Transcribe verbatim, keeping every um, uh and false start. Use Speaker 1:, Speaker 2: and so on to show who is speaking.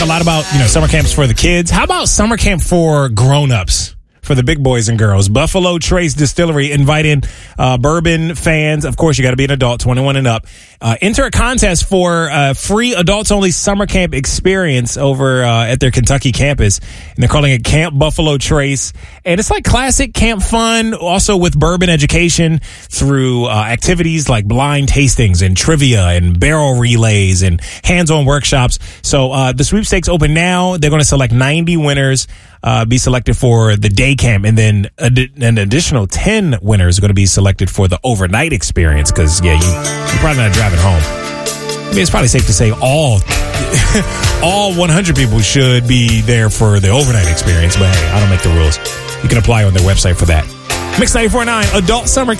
Speaker 1: talk a lot about, you know, summer camps for the kids. How about summer camp for grown-ups? For the big boys and girls. Buffalo Trace Distillery inviting uh, bourbon fans. Of course, you got to be an adult, twenty-one and up. Uh, enter a contest for a free adults-only summer camp experience over uh, at their Kentucky campus. And they're calling it Camp Buffalo Trace. And it's like classic camp fun, also with bourbon education through uh, activities like blind tastings and trivia and barrel relays and hands-on workshops. So uh, the sweepstakes open now. They're going to select ninety winners. Uh, be selected for the day camp, and then ad- an additional ten winners are going to be selected for the overnight experience. Because yeah, you, you're probably not driving home. I mean, it's probably safe to say all all one hundred people should be there for the overnight experience. But hey, I don't make the rules. You can apply on their website for that. Mix ninety-four point nine Adult Summer Camp.